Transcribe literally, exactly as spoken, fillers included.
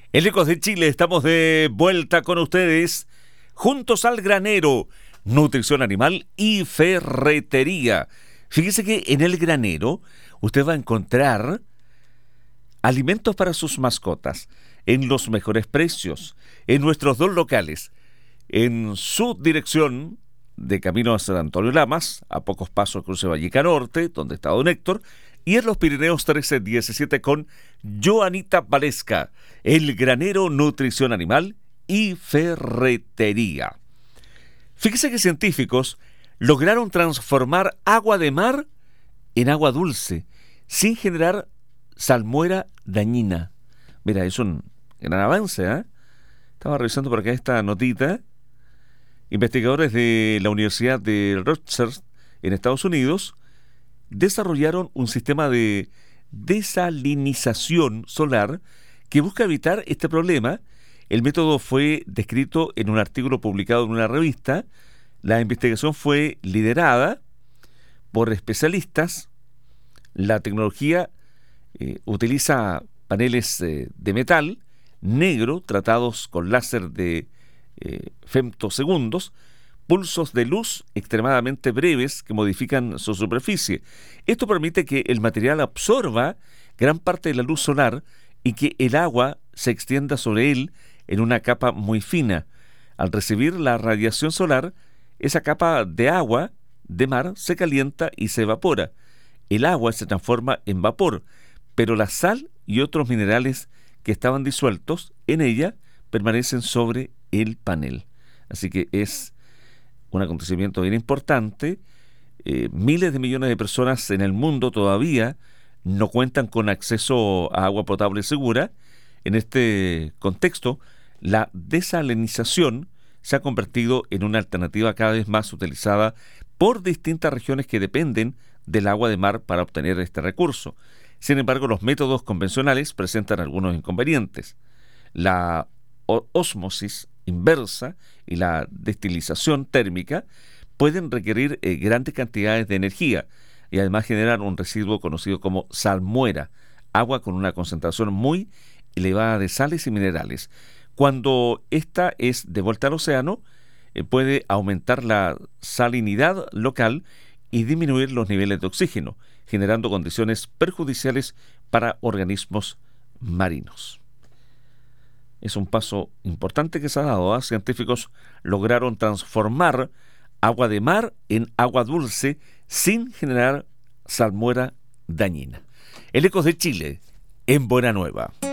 En Ecos de Chile estamos de vuelta con ustedes, juntos al granero, nutrición animal y ferretería. Fíjese que en el granero usted va a encontrar alimentos para sus mascotas en los mejores precios, en nuestros dos locales, en su dirección de camino a San Antonio Lamas, a pocos pasos cruce Valleca Norte, donde está don Héctor, y en los Pirineos trece diecisiete con Joanita Valesca, el granero, nutrición animal y ferretería. Fíjese que científicos lograron transformar agua de mar en agua dulce, sin generar salmuera dañina. Mira, es un gran avance, ¿eh? Estaba revisando por acá esta notita. Investigadores de la Universidad de Rutgers en Estados Unidos desarrollaron un sistema de desalinización solar que busca evitar este problema. El método fue descrito en un artículo publicado en una revista. La investigación fue liderada por especialistas. La tecnología eh, utiliza paneles eh, de metal negro tratados con láser de eh, femtosegundos, pulsos de luz extremadamente breves que modifican su superficie. Esto permite que el material absorba gran parte de la luz solar y que el agua se extienda sobre él en una capa muy fina. Al recibir la radiación solar, esa capa de agua de mar se calienta y se evapora. El agua se transforma en vapor, pero la sal y otros minerales que estaban disueltos en ella permanecen sobre el panel. Así que es un acontecimiento bien importante. Eh, miles de millones de personas en el mundo todavía no cuentan con acceso a agua potable segura. En este contexto, la desalinización se ha convertido en una alternativa cada vez más utilizada por distintas regiones que dependen del agua de mar para obtener este recurso. Sin embargo, los métodos convencionales presentan algunos inconvenientes. La ósmosis inversa y la destilización térmica pueden requerir eh, grandes cantidades de energía y además generan un residuo conocido como salmuera, agua con una concentración muy elevada de sales y minerales. Cuando esta es devuelta al océano, eh, puede aumentar la salinidad local y disminuir los niveles de oxígeno, generando condiciones perjudiciales para organismos marinos. Es un paso importante que se ha dado, ¿eh? Científicos lograron transformar agua de mar en agua dulce sin generar salmuera dañina. El Ecos de Chile, en Buena Nueva.